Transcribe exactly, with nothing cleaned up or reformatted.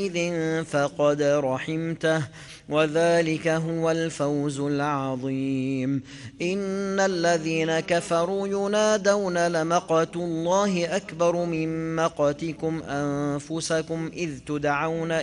فقد رحمته وذلك هو الفوز العظيم. إن الذين كفروا ينادون لمقت الله أكبر من مقتكم أنفسكم إذ تدعون